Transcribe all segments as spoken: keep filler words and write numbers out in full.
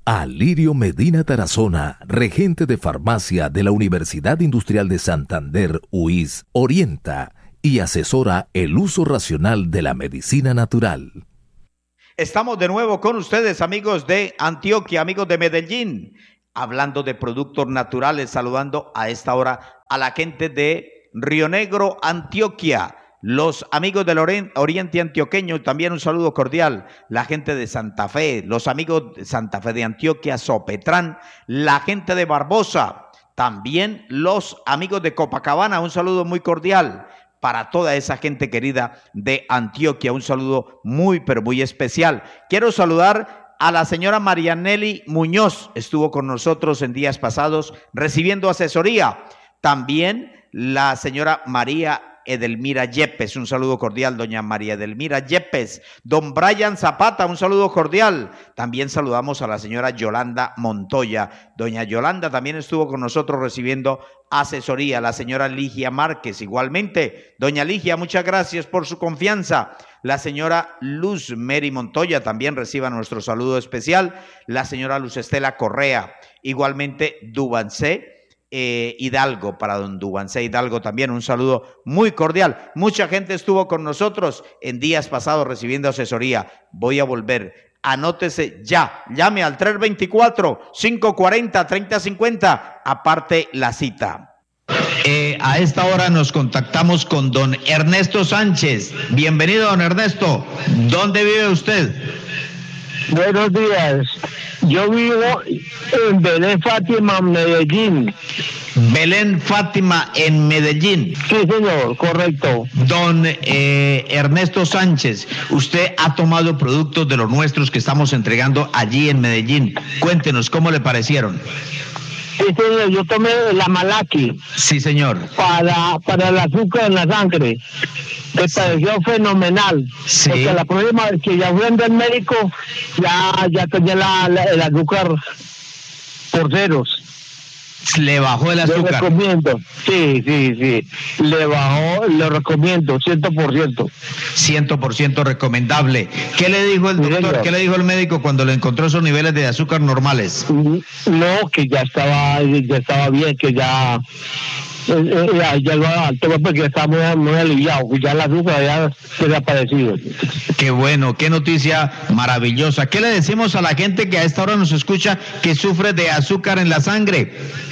Alirio Medina Tarazona, regente de farmacia de la Universidad Industrial de Santander, U I S, orienta y asesora el uso racional de la medicina natural. Estamos de nuevo con ustedes, amigos de Antioquia, amigos de Medellín, hablando de productos naturales, saludando a esta hora a la gente de Río Negro, Antioquia, los amigos del Oriente Antioqueño, también un saludo cordial, la gente de Santa Fe, los amigos de Santa Fe de Antioquia, Sopetrán, la gente de Barbosa, también los amigos de Copacabana, un saludo muy cordial para toda esa gente querida de Antioquia, un saludo muy, pero muy especial. Quiero saludar a la señora Marianelli Muñoz, estuvo con nosotros en días pasados recibiendo asesoría. También la señora María Edelmira Yepes, un saludo cordial, doña María Edelmira Yepes. Don Brian Zapata, un saludo cordial. También saludamos a la señora Yolanda Montoya. Doña Yolanda también estuvo con nosotros recibiendo asesoría. La señora Ligia Márquez, igualmente. Doña Ligia, muchas gracias por su confianza. La señora Luz Mary Montoya también reciba nuestro saludo especial. La señora Luz Estela Correa, igualmente Dubancé. Eh, Hidalgo, para don Dubancé Hidalgo también un saludo muy cordial. Mucha gente estuvo con nosotros en días pasados recibiendo asesoría. Voy a volver, anótese ya, llame al tres dos cuatro, cinco cuatro cero, tres cero cinco cero, aparte la cita. Eh, a esta hora nos contactamos con don Ernesto Sánchez. Bienvenido, don Ernesto. ¿Dónde vive usted? Buenos días. Yo vivo en Belén Fátima, Medellín. Belén Fátima, en Medellín. Sí, señor, correcto. Don eh, Ernesto Sánchez, usted ha tomado productos de los nuestros que estamos entregando allí en Medellín. Cuéntenos, ¿cómo le parecieron? Sí, señor, yo tomé la Malaki. Sí, señor. Para, para el azúcar en la sangre. Me pareció fenomenal. Sí. Porque la próxima vez que ya fui al médico, ya, ya tenía la, la, el azúcar por ceros. ¿Le bajó el azúcar? Lo recomiendo, sí, sí, sí. Le bajó, lo recomiendo, cien por ciento. cien por ciento recomendable. ¿Qué le dijo el doctor? Sí, ¿qué le dijo el médico cuando le encontró esos niveles de azúcar normales? No, que ya estaba, ya estaba bien, que ya... Eh, ya, ya lo alto porque está muy, muy aliviado, ya el azúcar ya desaparecido. Qué bueno, qué noticia maravillosa. ¿Qué le decimos a la gente que a esta hora nos escucha que sufre de azúcar en la sangre?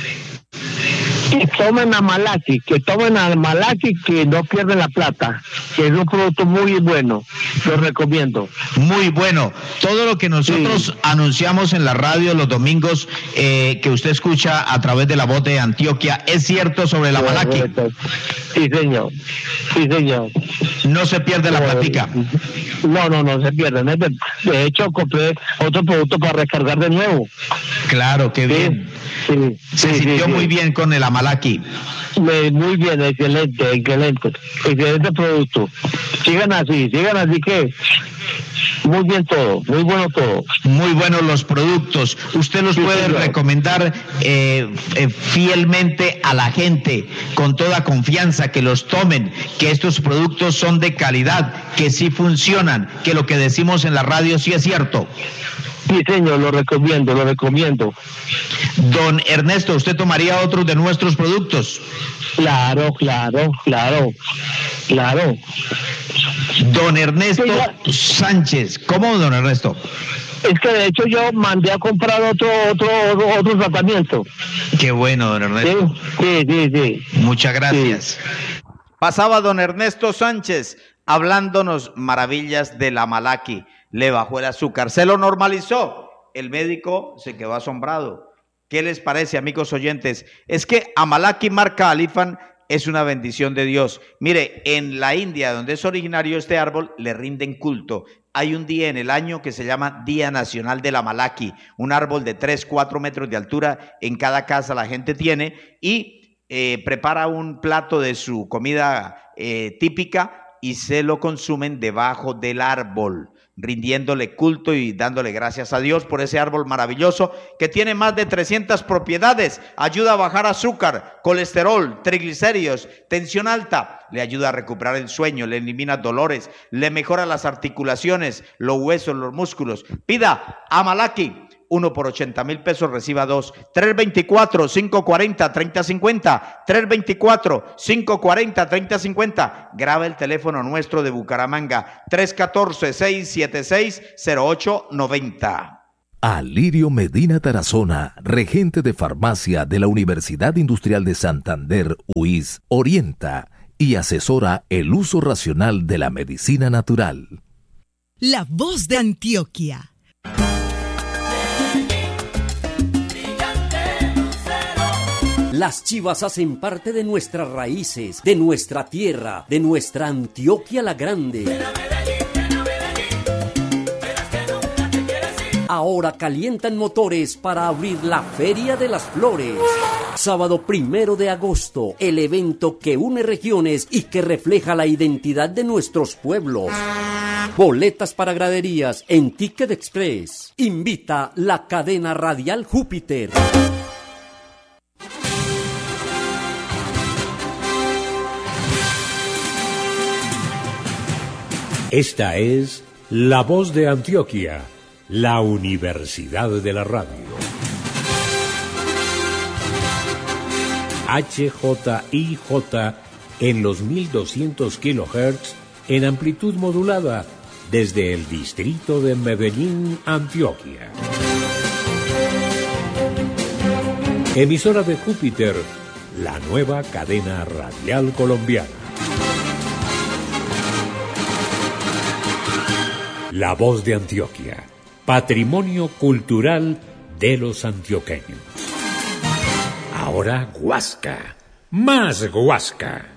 Que tomen a Malaki, que tomen a Malaki, que no pierden la plata, que es un producto muy bueno, lo recomiendo. Muy bueno. Todo lo que nosotros sí. anunciamos en la radio los domingos, eh, que usted escucha a través de La Voz de Antioquia, ¿es cierto sobre la Malaki? Sí, señor. Sí, señor. No se pierde la platica. No, no, no se pierde. De hecho, compré otro producto para recargar de nuevo. Claro, qué bien. Sí, se sí, sintió sí, muy sí. bien con el Amalaki. Muy bien, excelente, excelente. Excelente producto. Sigan así, sigan así que muy bien todo, muy bueno todo. Muy buenos los productos. Usted los sí, puede señor. recomendar eh, eh, fielmente a la gente, con toda confianza, que los tomen, que estos productos son de calidad, que sí funcionan, que lo que decimos en la radio sí es cierto. Sí, señor, lo recomiendo, lo recomiendo. Don Ernesto, ¿usted tomaría otros de nuestros productos? Claro, claro, claro, claro. Don Ernesto sí, Sánchez, ¿cómo, don Ernesto? Es que de hecho yo mandé a comprar otro otro otro tratamiento. Qué bueno, don Ernesto. Sí, sí, sí. sí. Muchas gracias. Sí. Pasaba don Ernesto Sánchez hablándonos maravillas de la Malaki. Le bajó el azúcar, se lo normalizó. El médico se quedó asombrado. ¿Qué les parece, amigos oyentes? Es que Amalaki marca Alifan es una bendición de Dios. Mire, en la India, donde es originario este árbol, le rinden culto. Hay un día en el año que se llama Día Nacional del Amalaki, un árbol de tres, cuatro metros de altura. En cada casa la gente tiene y eh, prepara un plato de su comida eh, típica y se lo consumen debajo del árbol, rindiéndole culto y dándole gracias a Dios por ese árbol maravilloso que tiene más de trescientas propiedades. Ayuda a bajar azúcar, colesterol, triglicéridos, tensión alta, le ayuda a recuperar el sueño, le elimina dolores, le mejora las articulaciones, los huesos, los músculos. Pida Amalaki, uno por ochenta mil pesos, reciba dos. tres veinticuatro, cinco cuarenta, treinta cincuenta. tres veinticuatro, cinco cuarenta, treinta cincuenta. Graba el teléfono nuestro de Bucaramanga. tres uno cuatro, seis siete seis, cero ocho nueve cero. Alirio Medina Tarazona, regente de farmacia de la Universidad Industrial de Santander, U I S, orienta y asesora el uso racional de la medicina natural. La voz de Antioquia. Las chivas hacen parte de nuestras raíces, de nuestra tierra, de nuestra Antioquia la Grande. Ahora calientan motores para abrir la Feria de las Flores. Sábado primero de agosto, el evento que une regiones y que refleja la identidad de nuestros pueblos. Boletas para graderías en Ticket Express. Invita la cadena radial Júpiter. Esta es La Voz de Antioquia, la Universidad de la Radio. H J I J en los mil doscientos kilohertz en amplitud modulada desde el distrito de Medellín, Antioquia. Emisora de Júpiter, la nueva cadena radial colombiana. La Voz de Antioquia, patrimonio cultural de los antioqueños. Ahora Guasca, más Guasca.